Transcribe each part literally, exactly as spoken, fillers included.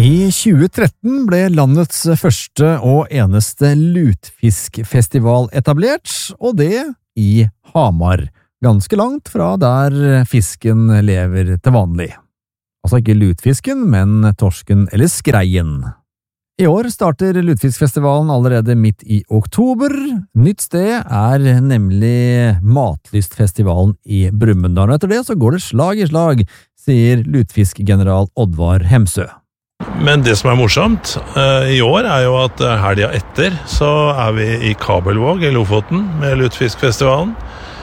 I tjue tretten ble landets første og eneste lutfiskfestival etablert, og det i Hamar, ganske langt fra der fisken lever til vanlig. Altså ikke lutfisken, men torsken eller skreien. I år starter Lutfiskfestivalen allerede midt i oktober. Nytt sted er nemlig Matlystfestivalen i Brumunddal. Etter det så går det slag i slag, sier lutfiskgeneral Oddvar Hemsø. Men det som er morsomt uh, i år er jo at uh, helga etter så er vi i Kabelvåg i Lofoten med Lutfiskfestivalen.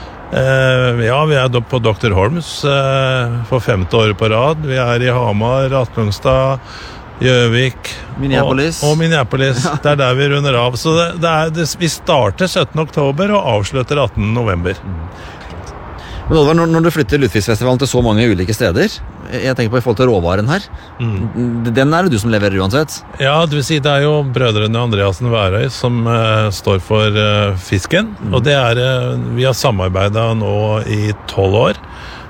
Uh, ja, vi er på doktor Holms uh, for femte året på rad. Vi er i Hamar, Atlungstad, Gjøvik Minneapolis. Og, og Minneapolis. Ja. Det er der vi runder av. Så det, det er, det, vi starter syttende oktober og avslutter attende november. Mm. Men Oddvar, når, når du flytter Lutfiskfestivalen til så mange ulike steder, jeg tenker på i forhold til råvaren her, mm. den er det du som leverer uansett? Ja, det vil si det er jo brødrene Andreasen Værøy som uh, står for uh, fisken, mm. og det er, uh, vi har samarbeidet nå i tolv år,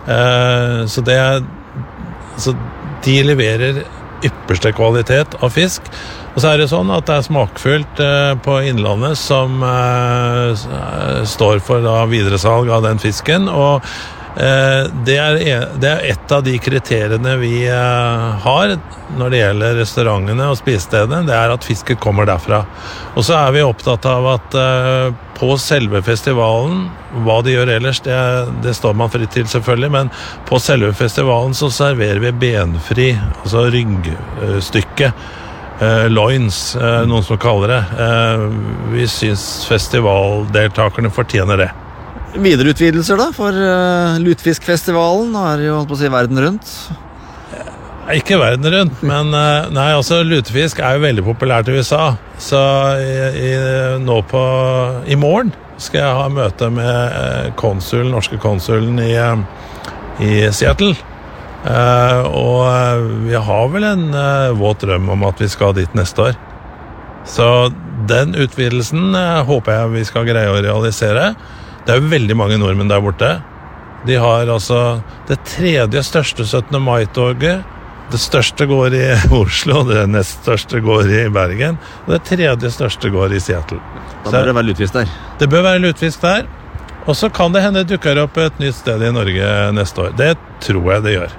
uh, så det er, så de leverer ypperste kvalitet av fisk. Og så er det sånn at det er smakfullt eh, på Innlandet som eh, står for da, videresalg av den fisken, og eh, det, er, det er et av de kriteriene vi eh, har når det gjelder restaurantene og spisestedene, det er at fisken kommer derfra. Og så er vi opptatt av at eh, på selve festivalen, hva de gjør ellers, det, det står man fritt til selvfølgelig, men på selve festivalen så serverer vi benfri, altså ryggstykke, Uh, loins, uh, noen som kaller det. Uh, vi synes festivaldeltakerne fortjener det. Videreutvidelser da, for uh, Lutfiskfestivalen? Nå er det jo holdt på å si verden rundt. Uh, ikke verden rundt, men uh, nei, altså lutefisk er jo veldig populært i U S A. Så i, i, nå på, i morgen skal jeg ha møte med uh, konsul, norske konsulen i, uh, i Seattle. Uh, og uh, vi har vel en uh, våt drøm om at vi skal dit neste år. Så den utvidelsen uh, håper jeg vi skal greie å realisere. Det er jo veldig mange nordmenn der borte. De har altså det tredje største syttende mai-toget. Det største går i Oslo, det nest største går i Bergen, og det tredje største går i Seattle. Da bør det være lutfisk der. Det bør være lutfisk der. Og så kan det hende dukker opp et nytt sted i Norge neste år. Det tror jeg det gjør.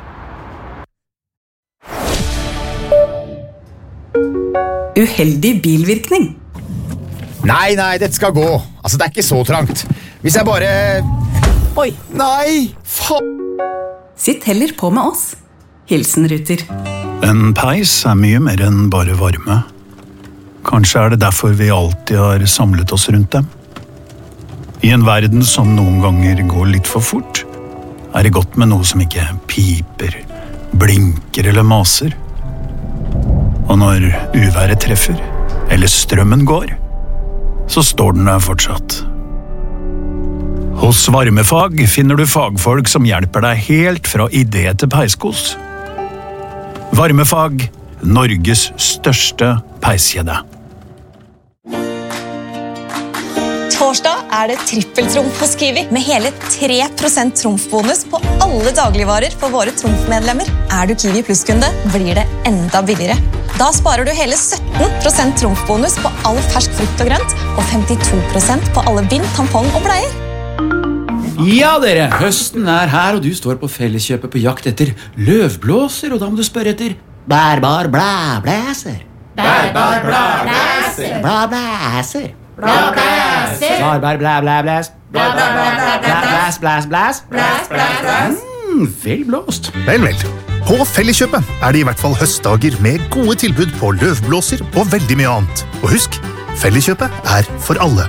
Uheldig bilvirkning. Nei, nei, dette skal gå. Altså, det er ikke så trangt. Hvis jeg bare... Oi. Nei, faen. Sitt heller på med oss. Hilsen Ruter. En peis er mye mer enn bare varme. Kanskje er det derfor vi alltid har samlet oss rundt dem. I en verden som noen ganger går litt for fort, er det godt med noe som ikke piper, blinker eller maser. Og når uværet treffer, eller strømmen går, så står den der fortsatt. Hos Varmefag finner du fagfolk som hjelper deg helt fra idé til peiskos. Varmefag, Norges største peiskjede. Torsdag er det trippeltrumf hos Kiwi med hele tre prosent trumfbonus på alle dagligvarer for våre trumfmedlemmer. Er du Kiwi Plus-kunde, blir det enda billigere. Da sparer du hele sytten prosent trumfbonus på all fersk frukt og grønt og femtito prosent på alle bind, tampong og bleier. Ja, dere, høsten er her, og du står på Felleskjøpet på jakt etter løvblåser, og da må du spørre etter bærbar blæblæser. Bærbar blæblæser. Blæblæser. Blæblæser. Bærbar blæblæblæs. Blæs, blæs, blæs. Blæs, blæs, blæs. Mm, vel blåst. Vel, vel. På Felleskjøpet er det i hvert fall høstdager med gode tilbud på løvblåser og veldig mye annet. Og husk, Felleskjøpet er for alle.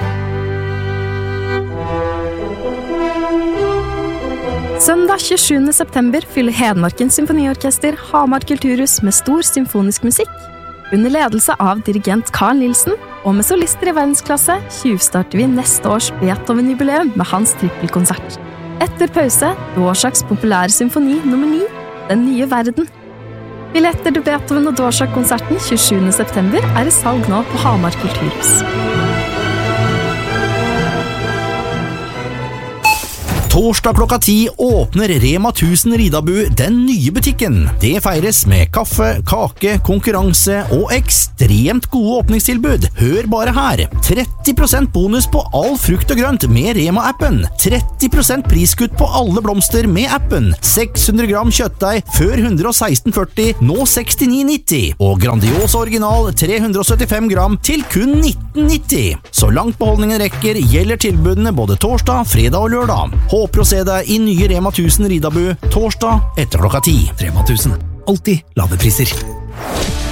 Søndag tjuesjuende september fyller Hedmarkens Symfoniorkester Hamar Kulturhus med stor symfonisk musikk. Under ledelse av dirigent Carl Nielsen, og med solister i verdensklasse, tjuvstarter vi neste års Beethoven-jubileum med hans trippelkonsert. Etter pause, Dvořáks populære symfoni nummer ni, Den nye verden. Billetter til Beethoven og Dvořák-konserten tjuesjuende september er i salg nå på Hamar Kulturhus. Torsdag klokka ti åpner Rema tusen Ridabu den nye butikken. Det feires med kaffe, kake, konkurranse og ekstremt gode åpningstilbud. Hør bare her. tretti prosent bonus på all frukt og grønt med Rema-appen. tretti prosent priskutt på alle blomster med appen. seks hundre gram kjøttdeig før ett hundre og seksten førti, nå sekstini nitti. Og Grandiosa original tre hundre og syttifem gram til kun nitten nitti. Så langt beholdningen rekker gjelder tilbudene både torsdag, fredag og lørdag. Håper å se deg i nye Rema tusen Ridabu torsdag etter klokka ti. Rema tusen. Alltid lave priser.